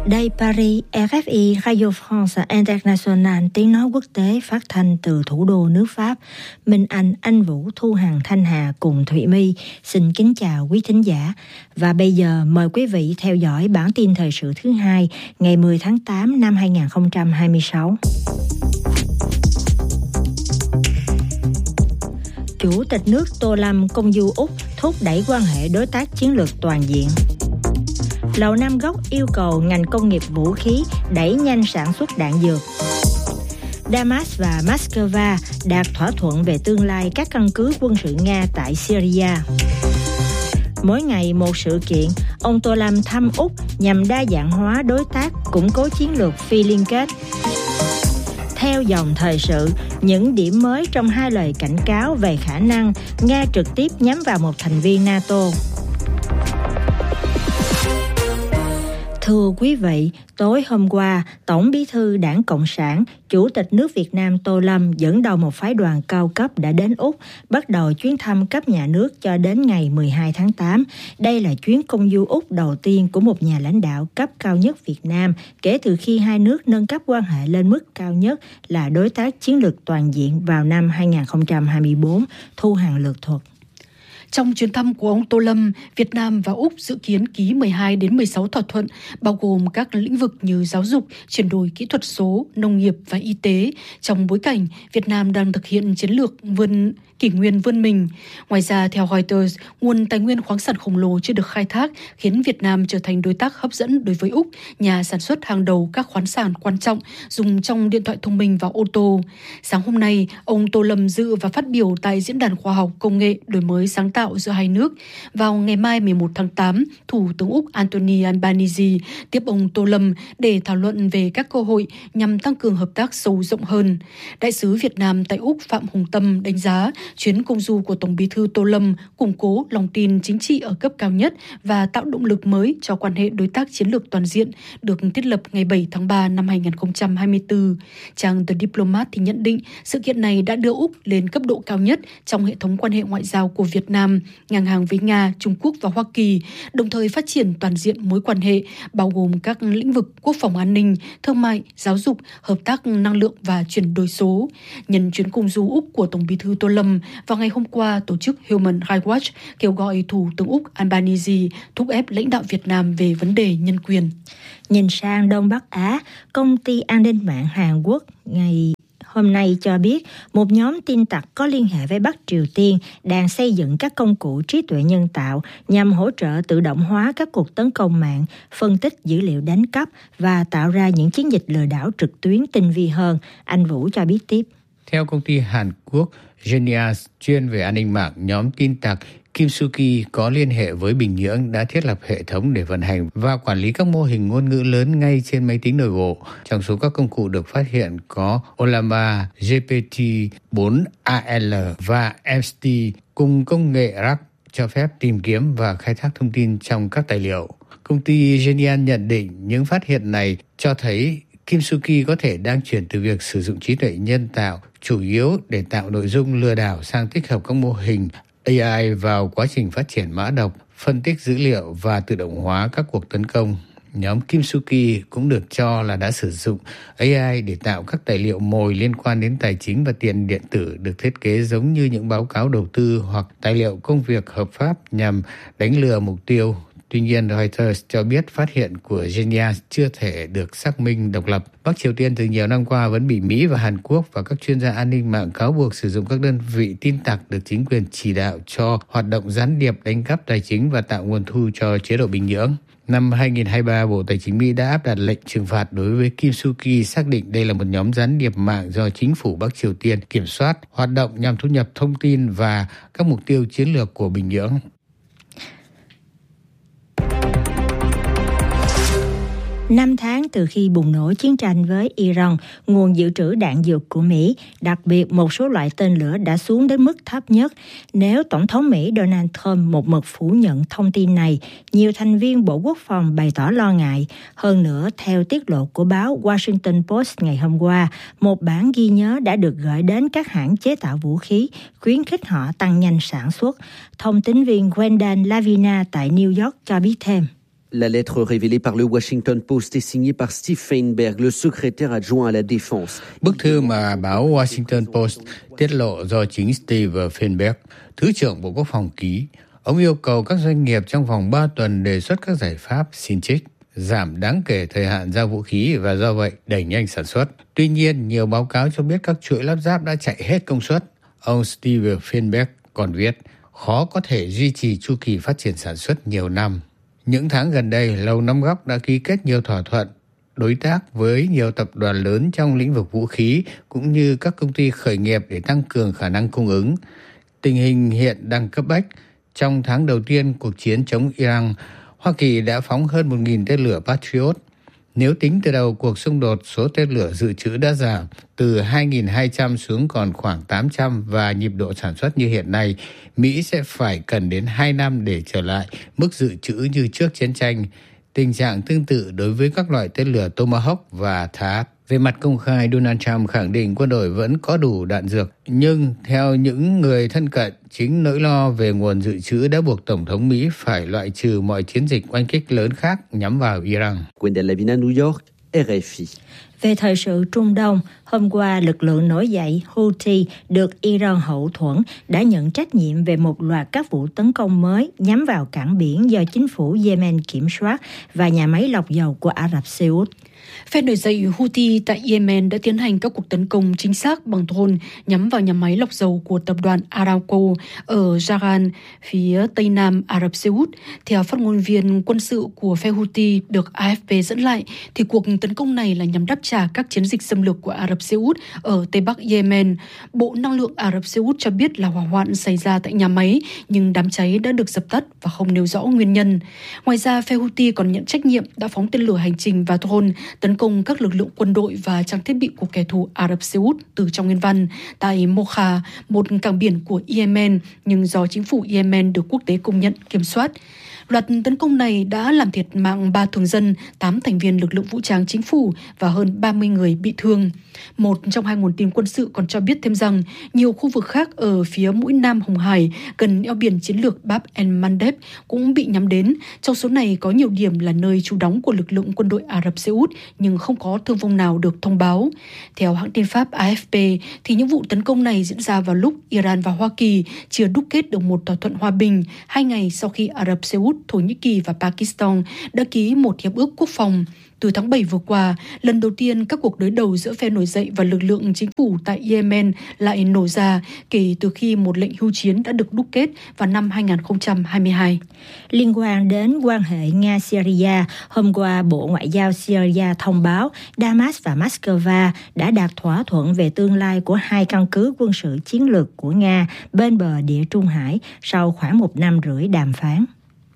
Đây Paris, RFI, Radio France International, tiếng nói quốc tế phát thanh từ thủ đô nước Pháp. Minh Anh Vũ, Thu Hằng, Thanh Hà cùng Thụy My xin kính chào quý thính giả. Và bây giờ mời quý vị theo dõi bản tin thời sự thứ hai ngày 10 tháng 8 năm 2026. Chủ tịch nước Tô Lâm công du Úc thúc đẩy quan hệ đối tác chiến lược toàn diện. Lầu Năm Góc yêu cầu ngành công nghiệp vũ khí đẩy nhanh sản xuất đạn dược. Damas và Moscow đạt thỏa thuận về tương lai các căn cứ quân sự Nga tại Syria. Mỗi ngày một sự kiện, ông Tô Lâm thăm Úc nhằm đa dạng hóa đối tác, củng cố chiến lược phi liên kết. Theo dòng thời sự, những điểm mới trong hai lời cảnh cáo về khả năng Nga trực tiếp nhắm vào một thành viên NATO. Thưa quý vị, tối hôm qua, Tổng Bí thư Đảng Cộng sản, Chủ tịch nước Việt Nam Tô Lâm dẫn đầu một phái đoàn cao cấp đã đến Úc, bắt đầu chuyến thăm cấp nhà nước cho đến ngày 12 tháng 8. Đây là chuyến công du Úc đầu tiên của một nhà lãnh đạo cấp cao nhất Việt Nam kể từ khi hai nước nâng cấp quan hệ lên mức cao nhất là đối tác chiến lược toàn diện vào năm 2024. Thu Hằng lược thuật. Trong chuyến thăm của ông Tô Lâm, Việt Nam và Úc dự kiến ký 12 đến 16 thỏa thuận, bao gồm các lĩnh vực như giáo dục, chuyển đổi kỹ thuật số, nông nghiệp và y tế, trong bối cảnh Việt Nam đang thực hiện chiến lược kỷ nguyên vươn mình. Ngoài ra, theo Reuters, nguồn tài nguyên khoáng sản khổng lồ chưa được khai thác khiến Việt Nam trở thành đối tác hấp dẫn đối với Úc, nhà sản xuất hàng đầu các khoáng sản quan trọng dùng trong điện thoại thông minh và ô tô. Sáng hôm nay, ông Tô Lâm dự và phát biểu tại Diễn đàn Khoa học Công nghệ đổi mới sáng tạo giữa hai nước. Vào ngày mai 11 tháng 8, Thủ tướng Úc Anthony Albanese tiếp ông Tô Lâm để thảo luận về các cơ hội nhằm tăng cường hợp tác sâu rộng hơn. Đại sứ Việt Nam tại Úc Phạm Hùng Tâm đánh giá chuyến công du của Tổng Bí thư Tô Lâm củng cố lòng tin chính trị ở cấp cao nhất và tạo động lực mới cho quan hệ đối tác chiến lược toàn diện được thiết lập ngày 7 tháng 3 năm 2024. Trang The Diplomat thì nhận định sự kiện này đã đưa Úc lên cấp độ cao nhất trong hệ thống quan hệ ngoại giao của Việt Nam, ngang hàng với Nga, Trung Quốc và Hoa Kỳ, đồng thời phát triển toàn diện mối quan hệ, bao gồm các lĩnh vực quốc phòng an ninh, thương mại, giáo dục, hợp tác năng lượng và chuyển đổi số. Nhân chuyến công du Úc của Tổng Bí thư Tô Lâm, vào ngày hôm qua, tổ chức Human Rights Watch kêu gọi Thủ tướng Úc Albanese thúc ép lãnh đạo Việt Nam về vấn đề nhân quyền. Nhìn sang Đông Bắc Á, công ty an ninh mạng Hàn Quốc ngày hôm nay cho biết một nhóm tin tặc có liên hệ với Bắc Triều Tiên đang xây dựng các công cụ trí tuệ nhân tạo nhằm hỗ trợ tự động hóa các cuộc tấn công mạng, phân tích dữ liệu đánh cắp và tạo ra những chiến dịch lừa đảo trực tuyến tinh vi hơn. Anh Vũ cho biết tiếp. Theo công ty Hàn Quốc Genius chuyên về an ninh mạng, nhóm tin tặc Kimsuki có liên hệ với Bình Nhưỡng đã thiết lập hệ thống để vận hành và quản lý các mô hình ngôn ngữ lớn ngay trên máy tính nội bộ. Trong số các công cụ được phát hiện có Ollama, GPT-4AL và MST cùng công nghệ RAG cho phép tìm kiếm và khai thác thông tin trong các tài liệu. Công ty Genius nhận định những phát hiện này cho thấy Kimsuki có thể đang chuyển từ việc sử dụng trí tuệ nhân tạo chủ yếu để tạo nội dung lừa đảo sang tích hợp các mô hình AI vào quá trình phát triển mã độc, phân tích dữ liệu và tự động hóa các cuộc tấn công. Nhóm Kimsuki cũng được cho là đã sử dụng AI để tạo các tài liệu mồi liên quan đến tài chính và tiền điện tử được thiết kế giống như những báo cáo đầu tư hoặc tài liệu công việc hợp pháp nhằm đánh lừa mục tiêu. Tuy nhiên, Reuters cho biết phát hiện của Genius chưa thể được xác minh độc lập. Bắc Triều Tiên từ nhiều năm qua vẫn bị Mỹ và Hàn Quốc và các chuyên gia an ninh mạng cáo buộc sử dụng các đơn vị tin tặc được chính quyền chỉ đạo cho hoạt động gián điệp đánh cắp tài chính và tạo nguồn thu cho chế độ Bình Nhưỡng. Năm 2023, Bộ Tài chính Mỹ đã áp đặt lệnh trừng phạt đối với Kimsuki, xác định đây là một nhóm gián điệp mạng do chính phủ Bắc Triều Tiên kiểm soát, hoạt động nhằm thu nhập thông tin và các mục tiêu chiến lược của Bình Nhưỡng. 5 tháng từ khi bùng nổ chiến tranh với Iran, nguồn dự trữ đạn dược của Mỹ, đặc biệt một số loại tên lửa đã xuống đến mức thấp nhất. Nếu Tổng thống Mỹ Donald Trump một mực phủ nhận thông tin này, nhiều thành viên Bộ Quốc phòng bày tỏ lo ngại. Hơn nữa, theo tiết lộ của báo Washington Post ngày hôm qua, một bản ghi nhớ đã được gửi đến các hãng chế tạo vũ khí, khuyến khích họ tăng nhanh sản xuất. Thông tín viên Gwendal Lavina tại New York cho biết thêm. La lettre révélée par le Washington Post est signée par Steve Feinberg, le secrétaire adjoint à la défense. Bức thư mà báo Washington Post tiết lộ do chính Steve Feinberg, Thứ trưởng Bộ Quốc phòng ký. Ông yêu cầu các doanh nghiệp trong vòng 3 tuần đề xuất các giải pháp xin trích, giảm đáng kể thời hạn giao vũ khí và do vậy đẩy nhanh sản xuất. Tuy nhiên, nhiều báo cáo cho biết các chuỗi lắp ráp đã chạy hết công suất. Ông Steve Feinberg còn viết, khó có thể duy trì chu kỳ phát triển sản xuất nhiều năm. Những tháng gần đây, Lầu Năm Góc đã ký kết nhiều thỏa thuận đối tác với nhiều tập đoàn lớn trong lĩnh vực vũ khí cũng như các công ty khởi nghiệp để tăng cường khả năng cung ứng. Tình hình hiện đang cấp bách. Trong tháng đầu tiên cuộc chiến chống Iran, Hoa Kỳ đã phóng hơn 1.000 tên lửa Patriot. Nếu tính từ đầu cuộc xung đột, số tên lửa dự trữ đã giảm từ 2.200 xuống còn khoảng 800 và nhịp độ sản xuất như hiện nay, Mỹ sẽ phải cần đến 2 năm để trở lại mức dự trữ như trước chiến tranh. Tình trạng tương tự đối với các loại tên lửa Tomahawk và THAAD. Về mặt công khai, Donald Trump khẳng định quân đội vẫn có đủ đạn dược, nhưng theo những người thân cận, chính nỗi lo về nguồn dự trữ đã buộc Tổng thống Mỹ phải loại trừ mọi chiến dịch oanh kích lớn khác nhắm vào Iran. Gwendal Lavina, New York, RFI. Về thời sự Trung Đông, hôm qua lực lượng nổi dậy Houthi được Iran hậu thuẫn đã nhận trách nhiệm về một loạt các vụ tấn công mới nhắm vào cảng biển do chính phủ Yemen kiểm soát và nhà máy lọc dầu của Ả Rập Xê Út. Phe nổi dậy Houthi tại Yemen đã tiến hành các cuộc tấn công chính xác bằng drone nhắm vào nhà máy lọc dầu của tập đoàn Aramco ở Jaran, phía tây nam Ả Rập Xê Út. Theo phát ngôn viên quân sự của phe Houthi được AFP dẫn lại, thì cuộc tấn công này là nhằm đáp trả các chiến dịch xâm lược của Ả Rập Xê Út ở tây bắc Yemen. Bộ Năng lượng Ả Rập Xê Út cho biết là hỏa hoạn xảy ra tại nhà máy, nhưng đám cháy đã được dập tắt và không nêu rõ nguyên nhân. Ngoài ra, phe Houthi còn nhận trách nhiệm đã phóng tên lửa hành trình và drone tấn công các lực lượng quân đội và trang thiết bị của kẻ thù Ả Rập Xê Út từ trong nguyên văn tại Mocha, một cảng biển của Yemen, nhưng do chính phủ Yemen được quốc tế công nhận kiểm soát. Loạt tấn công này đã làm thiệt mạng 3 thường dân, 8 thành viên lực lượng vũ trang chính phủ và hơn 30 người bị thương. Một trong hai nguồn tin quân sự còn cho biết thêm rằng nhiều khu vực khác ở phía mũi Nam Hồng Hải gần eo biển chiến lược Bab el-Mandeb cũng bị nhắm đến. Trong số này có nhiều điểm là nơi trú đóng của lực lượng quân đội Ả Rập Xê Út nhưng không có thương vong nào được thông báo. Theo hãng tin Pháp AFP, thì những vụ tấn công này diễn ra vào lúc Iran và Hoa Kỳ chưa đúc kết được một thỏa thuận hòa bình 2 ngày sau khi Ả Rập Xê Út, Thổ Nhĩ Kỳ và Pakistan đã ký một hiệp ước quốc phòng. Từ tháng 7 vừa qua, lần đầu tiên các cuộc đối đầu giữa phe nổi dậy và lực lượng chính phủ tại Yemen lại nổ ra kể từ khi một lệnh hưu chiến đã được đúc kết vào năm 2022. Liên quan đến quan hệ Nga-Syria, hôm qua Bộ Ngoại giao Syria thông báo Damas và Moscow đã đạt thỏa thuận về tương lai của 2 căn cứ quân sự chiến lược của Nga bên bờ Địa Trung Hải sau khoảng 1 năm rưỡi đàm phán.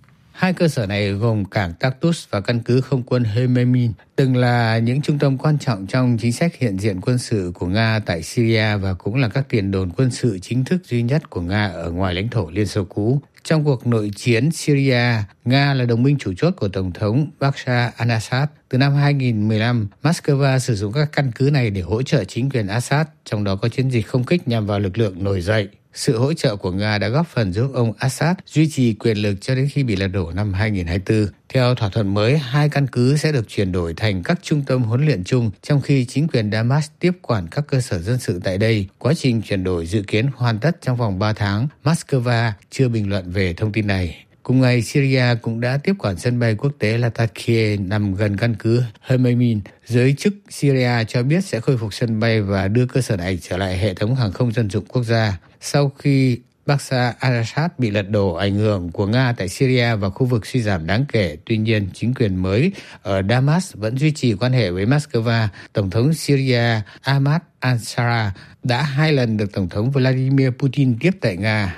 2 cơ sở này gồm cảng Tartus và căn cứ không quân Hememin, từng là những trung tâm quan trọng trong chính sách hiện diện quân sự của Nga tại Syria và cũng là các tiền đồn quân sự chính thức duy nhất của Nga ở ngoài lãnh thổ Liên Xô cũ. Trong cuộc nội chiến Syria, Nga là đồng minh chủ chốt của Tổng thống Bashar al-Assad. Từ năm 2015, Moscow sử dụng các căn cứ này để hỗ trợ chính quyền Assad, trong đó có chiến dịch không kích nhằm vào lực lượng nổi dậy. Sự hỗ trợ của Nga đã góp phần giúp ông Assad duy trì quyền lực cho đến khi bị lật đổ năm 2024. Theo thỏa thuận mới, 2 căn cứ sẽ được chuyển đổi thành các trung tâm huấn luyện chung, trong khi chính quyền Damas tiếp quản các cơ sở dân sự tại đây. Quá trình chuyển đổi dự kiến hoàn tất trong vòng 3 tháng. Moscow chưa bình luận về thông tin này. Cùng ngày, Syria cũng đã tiếp quản sân bay quốc tế Latakia nằm gần căn cứ Hememin. Giới chức Syria cho biết sẽ khôi phục sân bay và đưa cơ sở này trở lại hệ thống hàng không dân dụng quốc gia. Sau khi Bashar al-Assad bị lật đổ, ảnh hưởng của Nga tại Syria và khu vực suy giảm đáng kể. Tuy nhiên, chính quyền mới ở Damas vẫn duy trì quan hệ với Moscow. Tổng thống Syria Ahmad al-Shara đã 2 lần được Tổng thống Vladimir Putin tiếp tại Nga.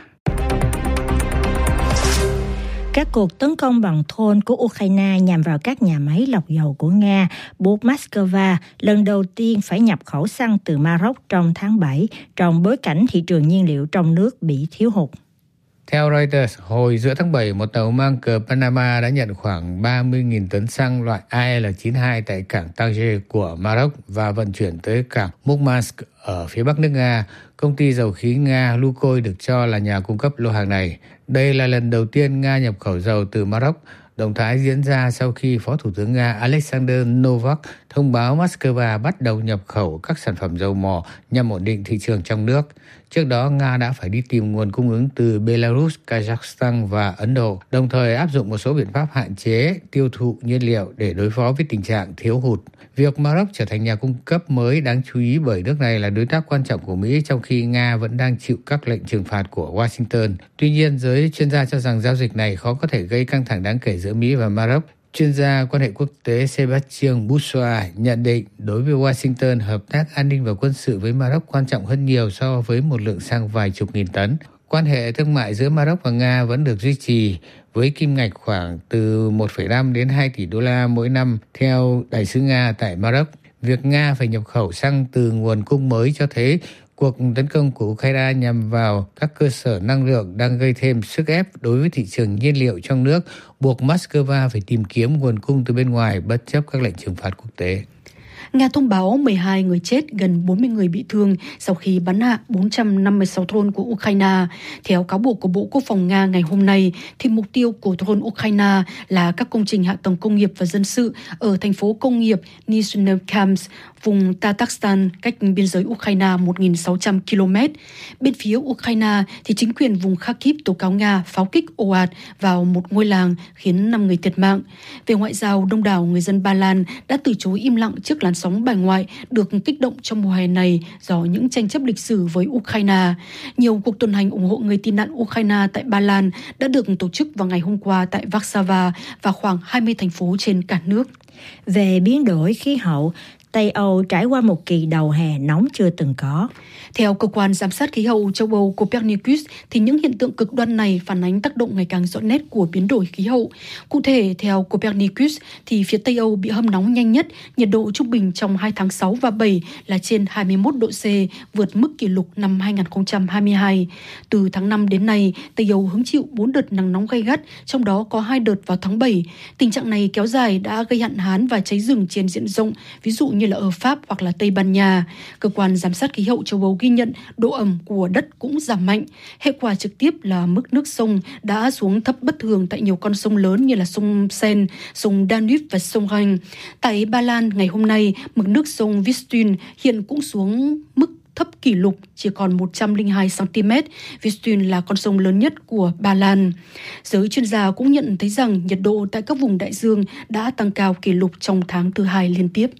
Các cuộc tấn công bằng drone của Ukraine nhằm vào các nhà máy lọc dầu của Nga buộc Moscow lần đầu tiên phải nhập khẩu xăng từ Maroc trong tháng 7, trong bối cảnh thị trường nhiên liệu trong nước bị thiếu hụt. Theo Reuters, hồi giữa tháng 7, một tàu mang cờ Panama đã nhận khoảng 30.000 tấn xăng loại AL92 tại cảng Tanger của Maroc và vận chuyển tới cảng Murmansk ở phía bắc nước Nga. Công ty dầu khí Nga Lukoil được cho là nhà cung cấp lô hàng này. Đây là lần đầu tiên Nga nhập khẩu dầu từ Maroc. Động thái diễn ra sau khi Phó Thủ tướng Nga Alexander Novak thông báo Moscow bắt đầu nhập khẩu các sản phẩm dầu mỏ nhằm ổn định thị trường trong nước. Trước đó, Nga đã phải đi tìm nguồn cung ứng từ Belarus, Kazakhstan và Ấn Độ, đồng thời áp dụng một số biện pháp hạn chế tiêu thụ nhiên liệu để đối phó với tình trạng thiếu hụt. Việc Maroc trở thành nhà cung cấp mới đáng chú ý bởi nước này là đối tác quan trọng của Mỹ trong khi Nga vẫn đang chịu các lệnh trừng phạt của Washington. Tuy nhiên, giới chuyên gia cho rằng giao dịch này khó có thể gây căng thẳng đáng kể giữa Mỹ và Maroc. Chuyên gia quan hệ quốc tế Sébastien Boussois nhận định đối với Washington, hợp tác an ninh và quân sự với Maroc quan trọng hơn nhiều so với một lượng xăng vài chục nghìn tấn. Quan hệ thương mại giữa Maroc và Nga vẫn được duy trì với kim ngạch khoảng từ 1,5 đến 2 tỷ đô la mỗi năm theo đại sứ Nga tại Maroc. Việc Nga phải nhập khẩu xăng từ nguồn cung mới cho thấy cuộc tấn công của Ukraine nhằm vào các cơ sở năng lượng đang gây thêm sức ép đối với thị trường nhiên liệu trong nước, buộc Moscow phải tìm kiếm nguồn cung từ bên ngoài bất chấp các lệnh trừng phạt quốc tế. Nga thông báo 12 người chết, gần 40 người bị thương sau khi bắn hạ 456 drone của Ukraine. Theo cáo buộc của Bộ Quốc phòng Nga ngày hôm nay, thì mục tiêu của drone Ukraine là các công trình hạ tầng công nghiệp và dân sự ở thành phố công nghiệp Nizhnekamsk, vùng Tatarstan, cách biên giới Ukraine 1.600 km. Bên phía Ukraine thì chính quyền vùng Kharkiv tố cáo Nga pháo kích ồ ạt vào một ngôi làng khiến 5 người thiệt mạng. Về ngoại giao, đông đảo người dân Ba Lan đã từ chối im lặng trước làn sóng bài ngoại được kích động trong mùa hè này do những tranh chấp lịch sử với Ukraine. Nhiều cuộc tuần hành ủng hộ người tị nạn Ukraine tại Ba Lan đã được tổ chức vào ngày hôm qua tại Warsaw và khoảng 20 thành phố trên cả nước. Về biến đổi khí hậu, Tây Âu trải qua một kỳ đầu hè nóng chưa từng có. Theo cơ quan giám sát khí hậu châu Âu Copernicus, thì những hiện tượng cực đoan này phản ánh tác động ngày càng rõ nét của biến đổi khí hậu. Cụ thể, theo Copernicus, thì phía Tây Âu bị hâm nóng nhanh nhất, nhiệt độ trung bình trong 2 tháng 6 và 7 là trên 21 độ C, vượt mức kỷ lục năm 2022. Từ tháng 5 đến nay, Tây Âu hứng chịu 4 đợt nắng nóng gay gắt, trong đó có 2 đợt vào tháng 7. Tình trạng này kéo dài đã gây hạn hán và cháy rừng trên diện rộng, ví dụ như là ở Pháp hoặc là Tây Ban Nha. Cơ quan giám sát khí hậu châu Âu ghi nhận độ ẩm của đất cũng giảm mạnh. Hệ quả trực tiếp là mức nước sông đã xuống thấp bất thường tại nhiều con sông lớn như là sông Sen, sông Danube và sông Rhine. Tại Ba Lan ngày hôm nay, mực nước sông Vistula hiện cũng xuống mức thấp kỷ lục, chỉ còn 102 cm. Vistula là con sông lớn nhất của Ba Lan. Giới chuyên gia cũng nhận thấy rằng nhiệt độ tại các vùng đại dương đã tăng cao kỷ lục trong tháng thứ 2 liên tiếp.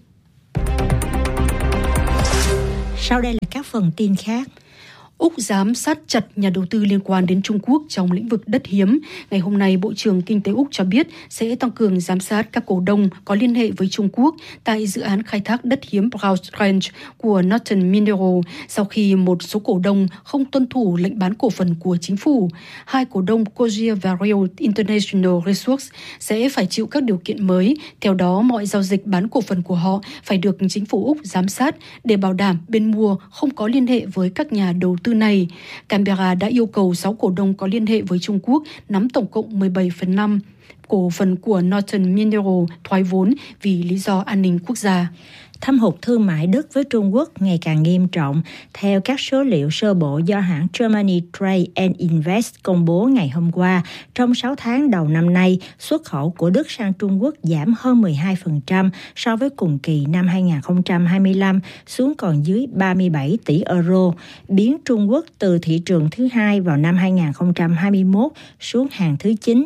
Sau đây là các phần tin khác. Úc giám sát chặt nhà đầu tư liên quan đến Trung Quốc trong lĩnh vực đất hiếm. Ngày hôm nay, Bộ trưởng Kinh tế Úc cho biết sẽ tăng cường giám sát các cổ đông có liên hệ với Trung Quốc tại dự án khai thác đất hiếm Browse Range của Northern Mineral sau khi một số cổ đông không tuân thủ lệnh bán cổ phần của chính phủ. Hai cổ đông Cogia và Rio International Resources sẽ phải chịu các điều kiện mới. Theo đó, mọi giao dịch bán cổ phần của họ phải được chính phủ Úc giám sát để bảo đảm bên mua không có liên hệ với các nhà đầu tư này. Canberra đã yêu cầu 6 cổ đông có liên hệ với Trung Quốc nắm tổng cộng 17/5 cổ phần của Northern Mineral thoái vốn vì lý do an ninh quốc gia. Thâm hụt thương mại Đức với Trung Quốc ngày càng nghiêm trọng. Theo các số liệu sơ bộ do hãng Germany Trade and Invest công bố ngày hôm qua, trong 6 tháng đầu năm nay, xuất khẩu của Đức sang Trung Quốc giảm hơn 12% so với cùng kỳ năm 2025, xuống còn dưới 37 tỷ euro, biến Trung Quốc từ thị trường thứ hai vào năm 2021 xuống hàng thứ 9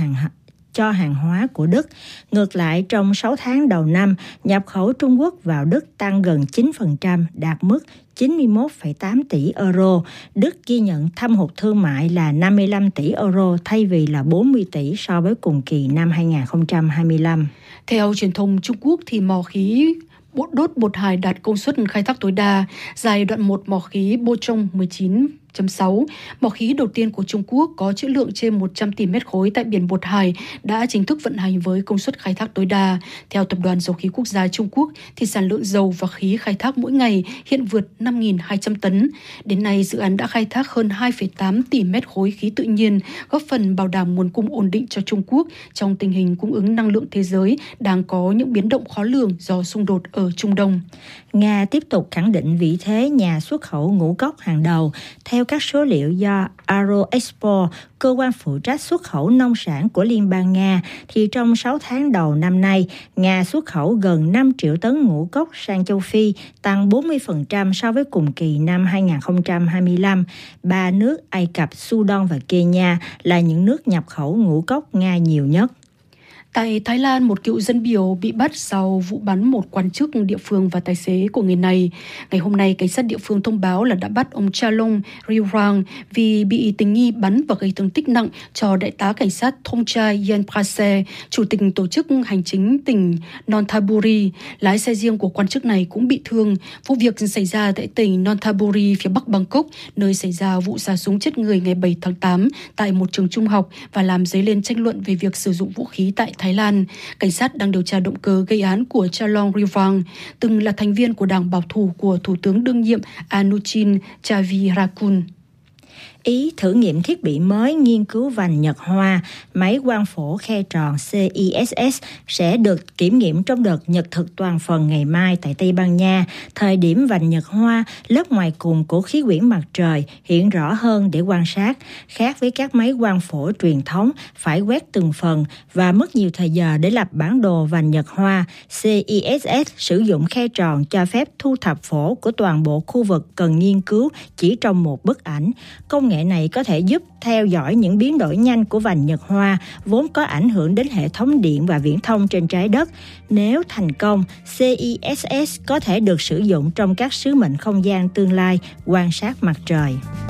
cho hàng hóa của Đức. Ngược lại, trong 6 tháng đầu năm, nhập khẩu Trung Quốc vào Đức tăng gần 9%, đạt mức 91,8 tỷ euro. Đức ghi nhận thâm hụt thương mại là 55 tỷ euro thay vì là 40 tỷ so với cùng kỳ năm 2025. Theo truyền thông Trung Quốc, thì mỏ khí đốt bột hải đạt công suất khai thác tối đa. Giai đoạn 1 mỏ khí Bochong 19.6, mỏ khí đầu tiên của Trung Quốc có trữ lượng trên 100 tỷ mét khối tại biển Bột Hải đã chính thức vận hành với công suất khai thác tối đa. Theo Tập đoàn Dầu khí Quốc gia Trung Quốc, thì sản lượng dầu và khí khai thác mỗi ngày hiện vượt 5.200 tấn. Đến nay, dự án đã khai thác hơn 2,8 tỷ mét khối khí tự nhiên, góp phần bảo đảm nguồn cung ổn định cho Trung Quốc trong tình hình cung ứng năng lượng thế giới đang có những biến động khó lường do xung đột ở Trung Đông. Nga tiếp tục khẳng định vị thế nhà xuất khẩu ngũ cốc hàng đầu. Theo các số liệu do Agroexport, cơ quan phụ trách xuất khẩu nông sản của Liên bang Nga, thì trong 6 tháng đầu năm nay, Nga xuất khẩu gần 5 triệu tấn ngũ cốc sang châu Phi, tăng 40% so với cùng kỳ năm 2025. Ba nước Ai Cập, Sudan và Kenya là những nước nhập khẩu ngũ cốc Nga nhiều nhất. Tại Thái Lan, một cựu dân biểu bị bắt sau vụ bắn một quan chức địa phương và tài xế của người này. Ngày hôm nay, cảnh sát địa phương thông báo là đã bắt ông Chalong Riwang vì bị tình nghi bắn và gây thương tích nặng cho đại tá cảnh sát Thongchai Yenprase, chủ tịch tổ chức hành chính tỉnh Nonthaburi. Lái xe riêng của quan chức này cũng bị thương. Vụ việc xảy ra tại tỉnh Nonthaburi, phía bắc Bangkok, nơi xảy ra vụ xả súng chết người ngày 7 tháng 8 tại một trường trung học và làm dấy lên tranh luận về việc sử dụng vũ khí tại Thái Lan. Cảnh sát đang điều tra động cơ gây án của Chalong Riwang, từng là thành viên của đảng bảo thủ của Thủ tướng đương nhiệm Anuchin Chavirakul. Ý thử nghiệm thiết bị mới nghiên cứu vành nhật hoa, máy quang phổ khe tròn CISS sẽ được kiểm nghiệm trong đợt nhật thực toàn phần ngày mai tại Tây Ban Nha. Thời điểm vành nhật hoa, lớp ngoài cùng của khí quyển mặt trời hiện rõ hơn để quan sát. Khác với các máy quang phổ truyền thống phải quét từng phần và mất nhiều thời giờ để lập bản đồ vành nhật hoa, CISS sử dụng khe tròn cho phép thu thập phổ của toàn bộ khu vực cần nghiên cứu chỉ trong một bức ảnh. Công nghệ này có thể giúp theo dõi những biến đổi nhanh của vành nhật hoa vốn có ảnh hưởng đến hệ thống điện và viễn thông trên trái đất. Nếu thành công, CISS có thể được sử dụng trong các sứ mệnh không gian tương lai quan sát mặt trời.